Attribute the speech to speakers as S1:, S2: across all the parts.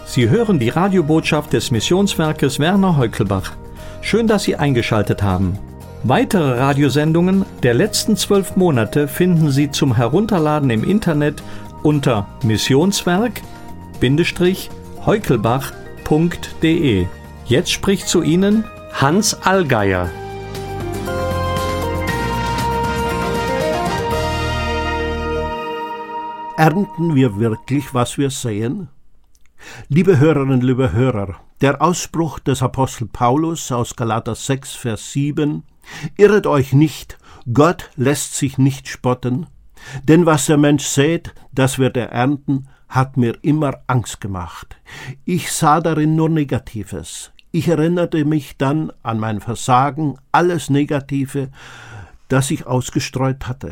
S1: Sie hören die Radiobotschaft des Missionswerkes Werner Heukelbach. Schön, dass Sie eingeschaltet haben. Weitere Radiosendungen der letzten 12 Monate finden Sie zum Herunterladen im Internet unter missionswerk-heukelbach.de. Jetzt spricht zu Ihnen Hans Allgeier.
S2: Ernten wir wirklich, was wir säen? Liebe Hörerinnen, liebe Hörer, der Ausspruch des Apostel Paulus aus Galater 6, Vers 7: Irret euch nicht, Gott lässt sich nicht spotten, denn was der Mensch sät, das wird er ernten, hat mir immer Angst gemacht. Ich sah darin nur Negatives. Ich erinnerte mich dann an mein Versagen, alles Negative, das ich ausgestreut hatte.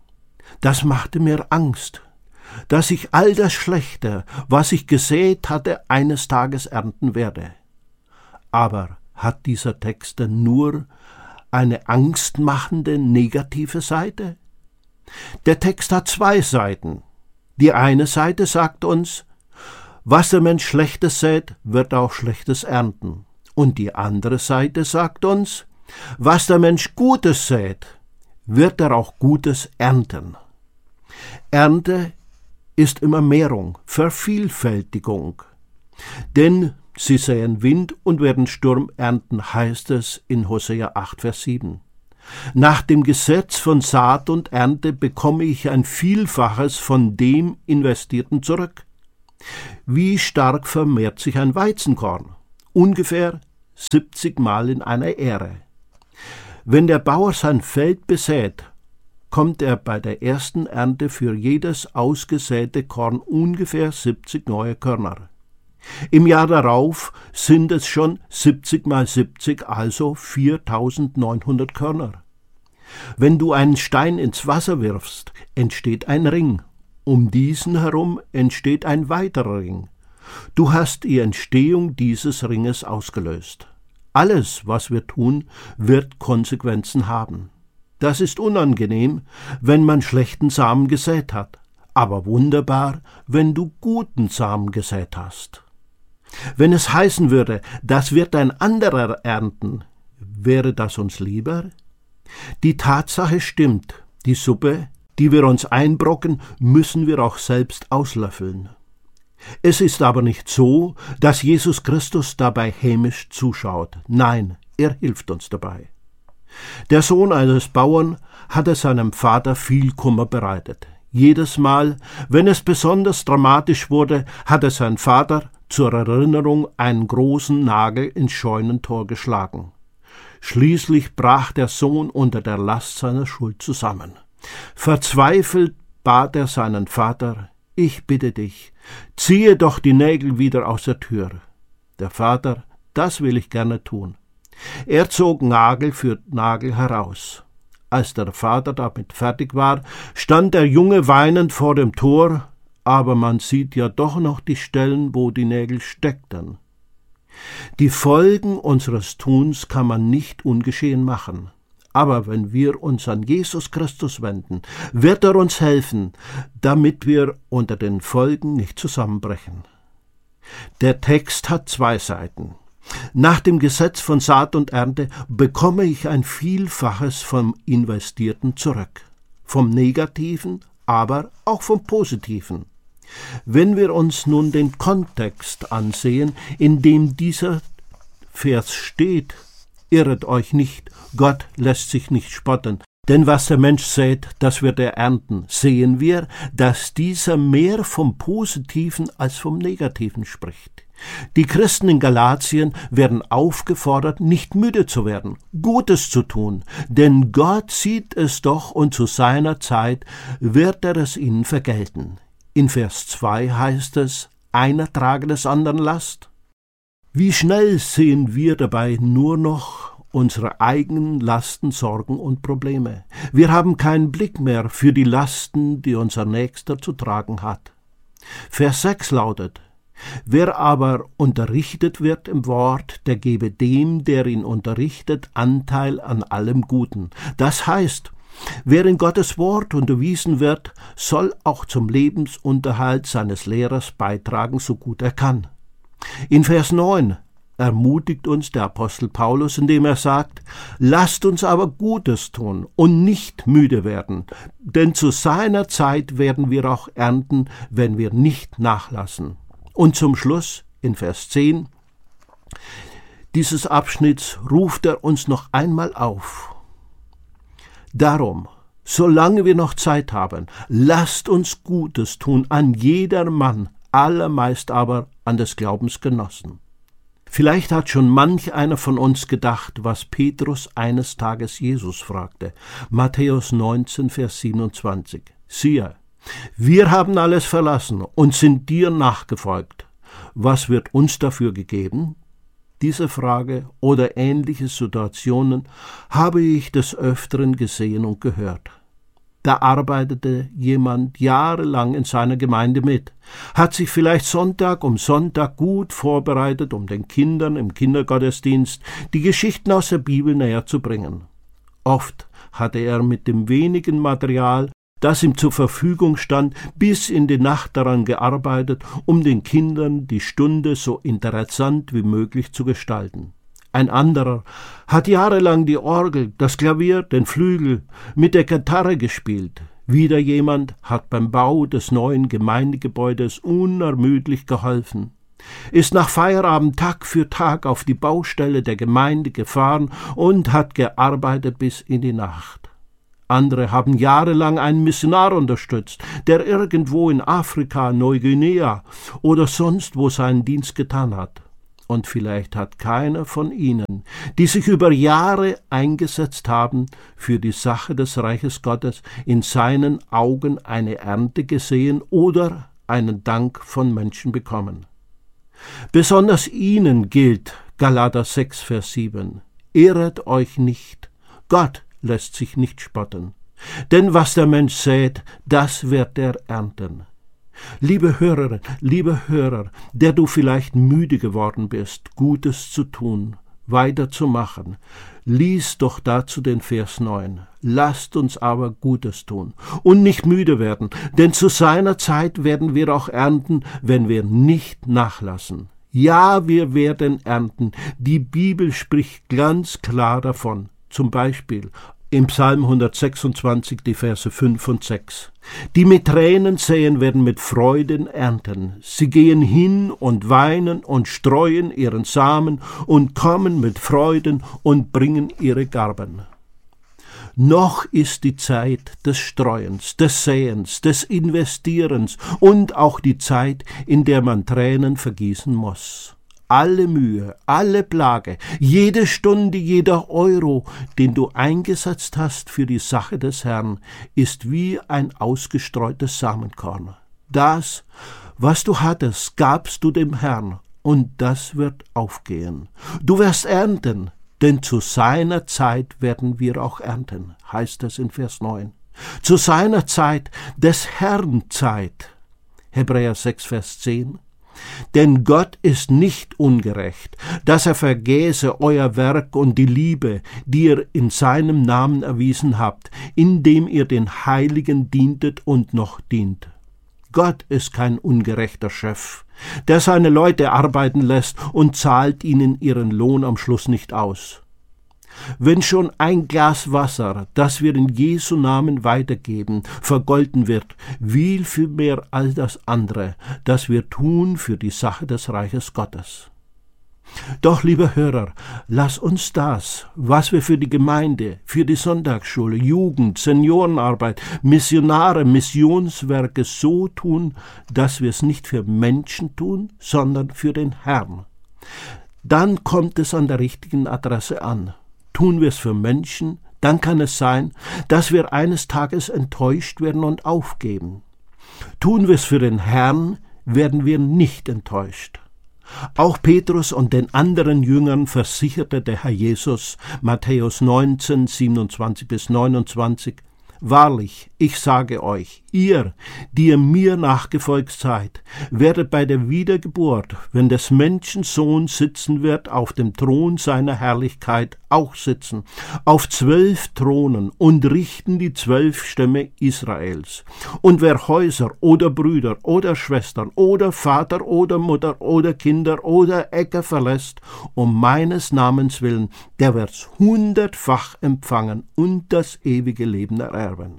S2: Das machte mir Angst, dass ich all das Schlechte, was ich gesät hatte, eines Tages ernten werde. Aber hat dieser Text denn nur eine angstmachende negative Seite? Der Text hat 2 Seiten. Die eine Seite sagt uns, was der Mensch Schlechtes sät, wird auch Schlechtes ernten. Und die andere Seite sagt uns, was der Mensch Gutes sät, wird er auch Gutes ernten. Ernte ist immer Mehrung, Vervielfältigung. Denn sie säen Wind und werden Sturm ernten, heißt es in Hosea 8, Vers 7. Nach dem Gesetz von Saat und Ernte bekomme ich ein Vielfaches von dem Investierten zurück. Wie stark vermehrt sich ein Weizenkorn? Ungefähr 70 Mal in einer Ähre. Wenn der Bauer sein Feld besät, kommt er bei der ersten Ernte für jedes ausgesäte Korn ungefähr 70 neue Körner. Im Jahr darauf sind es schon 70 mal 70, also 4900 Körner. Wenn du einen Stein ins Wasser wirfst, entsteht ein Ring. Um diesen herum entsteht ein weiterer Ring. Du hast die Entstehung dieses Ringes ausgelöst. Alles, was wir tun, wird Konsequenzen haben. Das ist unangenehm, wenn man schlechten Samen gesät hat, aber wunderbar, wenn du guten Samen gesät hast. Wenn es heißen würde, das wird ein anderer ernten, wäre das uns lieber? Die Tatsache stimmt, die Suppe, die wir uns einbrocken, müssen wir auch selbst auslöffeln. Es ist aber nicht so, dass Jesus Christus dabei hämisch zuschaut. Nein, er hilft uns dabei. Der Sohn eines Bauern hatte seinem Vater viel Kummer bereitet. Jedes Mal, wenn es besonders dramatisch wurde, hatte sein Vater zur Erinnerung einen großen Nagel ins Scheunentor geschlagen. Schließlich brach der Sohn unter der Last seiner Schuld zusammen. Verzweifelt bat er seinen Vater: Ich bitte dich, ziehe doch die Nägel wieder aus der Tür. Der Vater: Das will ich gerne tun. Er zog Nagel für Nagel heraus. Als der Vater damit fertig war, stand der Junge weinend vor dem Tor, aber man sieht ja doch noch die Stellen, wo die Nägel steckten. Die Folgen unseres Tuns kann man nicht ungeschehen machen. Aber wenn wir uns an Jesus Christus wenden, wird er uns helfen, damit wir unter den Folgen nicht zusammenbrechen. Der Text hat 2 Seiten. Nach dem Gesetz von Saat und Ernte bekomme ich ein Vielfaches vom Investierten zurück. Vom Negativen, aber auch vom Positiven. Wenn wir uns nun den Kontext ansehen, in dem dieser Vers steht: Irret euch nicht, Gott lässt sich nicht spotten, denn was der Mensch sät, das wird er ernten, sehen wir, dass dieser mehr vom Positiven als vom Negativen spricht. Die Christen in Galatien werden aufgefordert, nicht müde zu werden, Gutes zu tun, denn Gott sieht es doch und zu seiner Zeit wird er es ihnen vergelten. In Vers 2 heißt es: Einer trage des anderen Last. Wie schnell sehen wir dabei nur noch unsere eigenen Lasten, Sorgen und Probleme. Wir haben keinen Blick mehr für die Lasten, die unser Nächster zu tragen hat. Vers 6 lautet: Wer aber unterrichtet wird im Wort, der gebe dem, der ihn unterrichtet, Anteil an allem Guten. Das heißt, wer in Gottes Wort unterwiesen wird, soll auch zum Lebensunterhalt seines Lehrers beitragen, so gut er kann. In Vers 9 ermutigt uns der Apostel Paulus, indem er sagt: Lasst uns aber Gutes tun und nicht müde werden, denn zu seiner Zeit werden wir auch ernten, wenn wir nicht nachlassen. Und zum Schluss, in Vers 10 dieses Abschnitts, ruft er uns noch einmal auf. Darum, solange wir noch Zeit haben, lasst uns Gutes tun an jedermann, allermeist aber an des Glaubens Genossen. Vielleicht hat schon manch einer von uns gedacht, was Petrus eines Tages Jesus fragte. Matthäus 19, Vers 27. Siehe, wir haben alles verlassen und sind dir nachgefolgt. Was wird uns dafür gegeben? Diese Frage oder ähnliche Situationen habe ich des Öfteren gesehen und gehört. Da arbeitete jemand jahrelang in seiner Gemeinde mit, hat sich vielleicht Sonntag um Sonntag gut vorbereitet, um den Kindern im Kindergottesdienst die Geschichten aus der Bibel näher zu bringen. Oft hatte er mit dem wenigen Material, das ihm zur Verfügung stand, bis in die Nacht daran gearbeitet, um den Kindern die Stunde so interessant wie möglich zu gestalten. Ein anderer hat jahrelang die Orgel, das Klavier, den Flügel mit der Gitarre gespielt. Wieder jemand hat beim Bau des neuen Gemeindegebäudes unermüdlich geholfen, ist nach Feierabend Tag für Tag auf die Baustelle der Gemeinde gefahren und hat gearbeitet bis in die Nacht. Andere haben jahrelang einen Missionar unterstützt, der irgendwo in Afrika, Neuguinea oder sonst wo seinen Dienst getan hat. Und vielleicht hat keiner von ihnen, die sich über Jahre eingesetzt haben für die Sache des Reiches Gottes, in seinen Augen eine Ernte gesehen oder einen Dank von Menschen bekommen. Besonders ihnen gilt Galater 6, Vers 7. Irret euch nicht, Gott lässt sich nicht spotten. Denn was der Mensch sät, das wird er ernten. Liebe Hörerin, liebe Hörer, der du vielleicht müde geworden bist, Gutes zu tun, weiterzumachen, lies doch dazu den Vers 9. Lasst uns aber Gutes tun und nicht müde werden, denn zu seiner Zeit werden wir auch ernten, wenn wir nicht nachlassen. Ja, wir werden ernten. Die Bibel spricht ganz klar davon. Zum Beispiel im Psalm 126, die Verse 5 und 6. Die mit Tränen säen, werden mit Freuden ernten. Sie gehen hin und weinen und streuen ihren Samen und kommen mit Freuden und bringen ihre Garben. Noch ist die Zeit des Streuens, des Säens, des Investierens und auch die Zeit, in der man Tränen vergießen muss. Alle Mühe, alle Plage, jede Stunde, jeder Euro, den du eingesetzt hast für die Sache des Herrn, ist wie ein ausgestreutes Samenkorn. Das, was du hattest, gabst du dem Herrn, und das wird aufgehen. Du wirst ernten, denn zu seiner Zeit werden wir auch ernten, heißt es in Vers 9. Zu seiner Zeit, des Herrn Zeit. Hebräer 6, Vers 10. Denn Gott ist nicht ungerecht, dass er vergäße euer Werk und die Liebe, die ihr in seinem Namen erwiesen habt, indem ihr den Heiligen dientet und noch dient. Gott ist kein ungerechter Chef, der seine Leute arbeiten lässt und zahlt ihnen ihren Lohn am Schluss nicht aus. Wenn schon ein Glas Wasser, das wir in Jesu Namen weitergeben, vergolten wird, wie viel mehr all das andere, das wir tun für die Sache des Reiches Gottes. Doch, liebe Hörer, lass uns das, was wir für die Gemeinde, für die Sonntagsschule, Jugend, Seniorenarbeit, Missionare, Missionswerke so tun, dass wir es nicht für Menschen tun, sondern für den Herrn. Dann kommt es an der richtigen Adresse an. Tun wir es für Menschen, dann kann es sein, dass wir eines Tages enttäuscht werden und aufgeben. Tun wir es für den Herrn, werden wir nicht enttäuscht. Auch Petrus und den anderen Jüngern versicherte der Herr Jesus, Matthäus 19, 27 bis 29, Wahrlich, ich sage euch, ihr, die ihr mir nachgefolgt seid, werdet bei der Wiedergeburt, wenn des Menschen Sohn sitzen wird, auf dem Thron seiner Herrlichkeit auch sitzen, auf 12 Thronen und richten die 12 Stämme Israels. Und wer Häuser oder Brüder oder Schwestern oder Vater oder Mutter oder Kinder oder Äcker verlässt, um meines Namens willen, der wird's 100-fach empfangen und das ewige Leben ererben.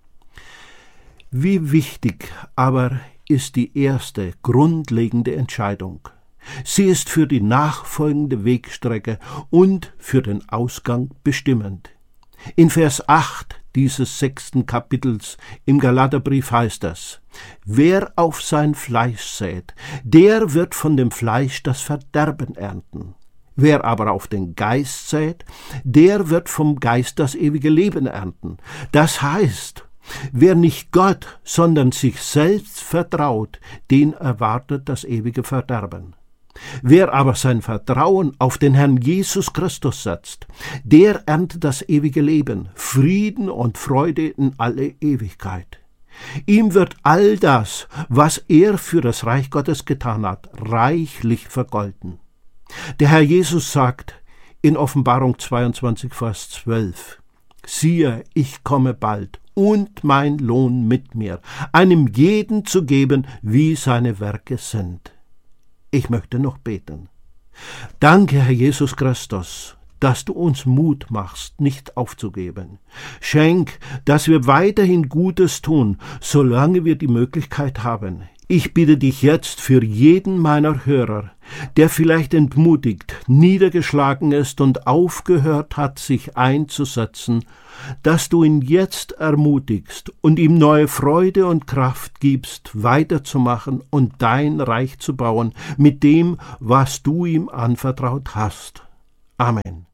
S2: Wie wichtig aber ist die erste, grundlegende Entscheidung. Sie ist für die nachfolgende Wegstrecke und für den Ausgang bestimmend. In Vers 8 dieses 6. Kapitels im Galaterbrief heißt es: Wer auf sein Fleisch sät, der wird von dem Fleisch das Verderben ernten. Wer aber auf den Geist sät, der wird vom Geist das ewige Leben ernten. Das heißt, wer nicht Gott, sondern sich selbst vertraut, den erwartet das ewige Verderben. Wer aber sein Vertrauen auf den Herrn Jesus Christus setzt, der erntet das ewige Leben, Frieden und Freude in alle Ewigkeit. Ihm wird all das, was er für das Reich Gottes getan hat, reichlich vergolten. Der Herr Jesus sagt in Offenbarung 22, Vers 12, siehe, ich komme bald, und mein Lohn mit mir, einem jeden zu geben, wie seine Werke sind. Ich möchte noch beten. Danke, Herr Jesus Christus, dass du uns Mut machst, nicht aufzugeben. Schenk, dass wir weiterhin Gutes tun, solange wir die Möglichkeit haben. Ich bitte dich jetzt für jeden meiner Hörer, der vielleicht entmutigt, niedergeschlagen ist und aufgehört hat, sich einzusetzen, dass du ihn jetzt ermutigst und ihm neue Freude und Kraft gibst, weiterzumachen und dein Reich zu bauen mit dem, was du ihm anvertraut hast. Amen.